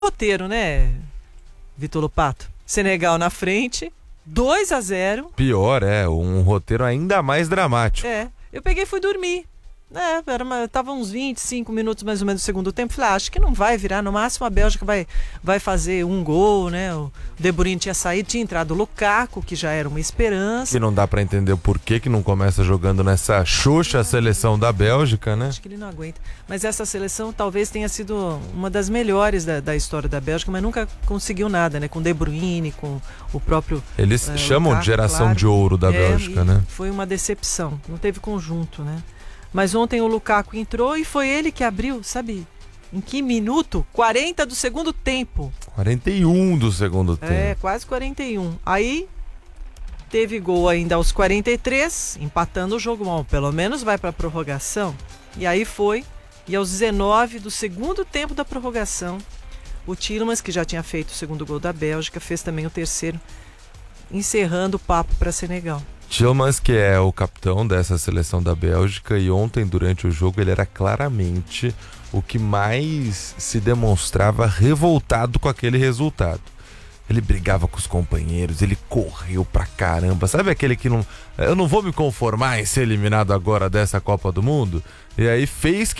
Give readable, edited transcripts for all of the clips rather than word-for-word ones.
roteiro, né, Vitor Lopato? Senegal na frente, 2-0. Pior, um roteiro ainda mais dramático. Eu peguei e fui dormir. Tava uns 25 minutos mais ou menos do segundo tempo. Falei, acho que não vai virar. No máximo a Bélgica vai fazer um gol, né? O De Bruyne tinha saído, tinha entrado o Lukaku, que já era uma esperança. E não dá pra entender o porquê que não começa jogando nessa xoxa seleção da Bélgica, né? Acho que ele não aguenta. Mas essa seleção talvez tenha sido uma das melhores da história da Bélgica, mas nunca conseguiu nada, né? Com De Bruyne, com o próprio... Eles chamam Lukaku, de geração claro. de ouro da Bélgica, né? Foi uma decepção. Não teve conjunto, né? Mas ontem o Lukaku entrou e foi ele que abriu, sabe? Em que minuto? 40 do segundo tempo. 41 do segundo tempo. Quase 41. Aí teve gol ainda aos 43, empatando o jogo. Bom, pelo menos vai para a prorrogação. E aí foi. E aos 19 do segundo tempo da prorrogação, o Tielemans, que já tinha feito o segundo gol da Bélgica, fez também o terceiro, encerrando o papo para Senegal. Tielemans, que é o capitão dessa seleção da Bélgica, e ontem durante o jogo ele era claramente o que mais se demonstrava revoltado com aquele resultado. Ele brigava com os companheiros, ele correu pra caramba. Sabe aquele que não... Eu não vou me conformar em ser eliminado agora dessa Copa do Mundo? E aí fez,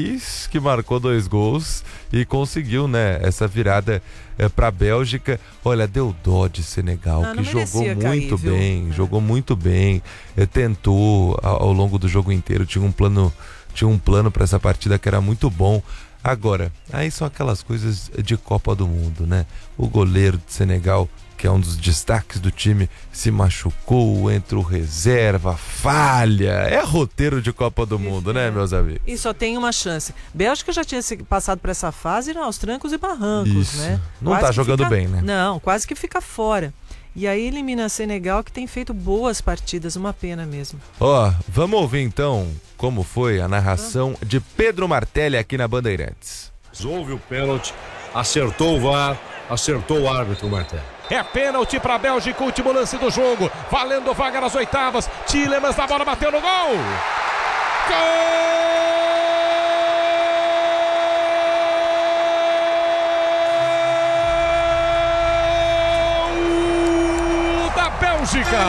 que marcou 2 gols e conseguiu, né, essa virada pra Bélgica. Olha, deu dó de Senegal, que jogou muito bem, jogou muito bem. Tentou ao longo do jogo inteiro, tinha um plano pra essa partida que era muito bom. Agora, aí são aquelas coisas de Copa do Mundo, né? O goleiro de Senegal, que é um dos destaques do time, se machucou, entrou reserva, falha. É roteiro de Copa do Mundo, né, meus amigos? E só tem uma chance. Bélgica já tinha passado por essa fase aos trancos e barrancos, isso, né? Não tá jogando bem, né? Não, quase que fica fora. E aí elimina a Senegal, que tem feito boas partidas, uma pena mesmo. Vamos ouvir então como foi a narração de Pedro Martelli aqui na Bandeirantes. Houve o pênalti, acertou o VAR, acertou o árbitro Martelli. É pênalti para a Bélgica, último lance do jogo, valendo vaga nas oitavas. Tielemans na bola, bateu no gol! Gol! Bélgica.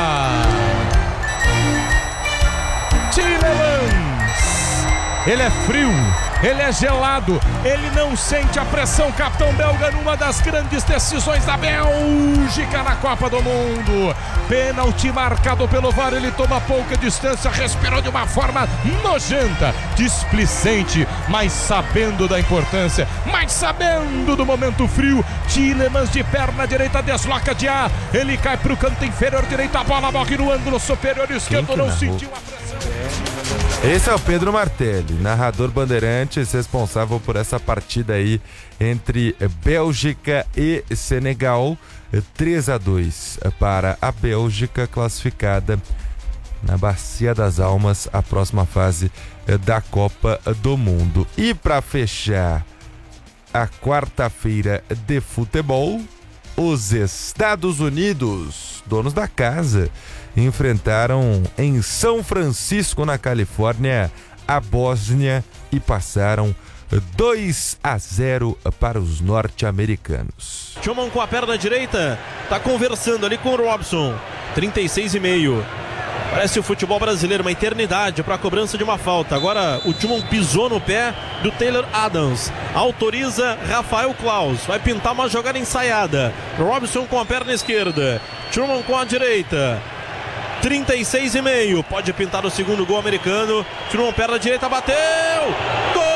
Tielemans, ele é frio, ele é gelado, ele não sente a pressão. Capitão belga numa das grandes decisões da Bélgica na Copa do Mundo. Pênalti marcado pelo VAR, ele toma pouca distância, respirou de uma forma nojenta, displicente, mas sabendo da importância, mas sabendo do momento frio. Tielemans de perna direita desloca de A, ele cai para o canto inferior direito, a bola morre no ângulo superior esquerdo, não sentiu a pressão. Esse é o Pedro Martelli, narrador Bandeirantes, responsável por essa partida aí entre Bélgica e Senegal. 3-2 para a Bélgica, classificada na Bacia das Almas, a próxima fase da Copa do Mundo. E para fechar a quarta-feira de futebol, os Estados Unidos, donos da casa, enfrentaram em São Francisco, na Califórnia, a Bósnia e passaram 2-0 para os norte-americanos. Tielemans com a perna direita, tá conversando ali com o Robson, 36,5. Parece o futebol brasileiro, uma eternidade para a cobrança de uma falta. Agora o Tielemans pisou no pé do Taylor Adams. Autoriza Rafael Claus. Vai pintar uma jogada ensaiada. Robson com a perna esquerda. Tielemans com a direita. 36,5. Pode pintar o segundo gol americano. Tielemans perna direita, bateu! Gol!